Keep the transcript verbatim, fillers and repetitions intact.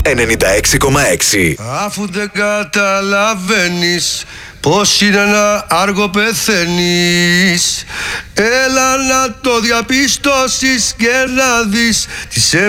ενενήντα έξι κόμμα έξι. Αφού δεν καταλαβαίνεις πως είναι να άργο πεθαίνεις, έλα να το διαπιστώσεις και να δεις τις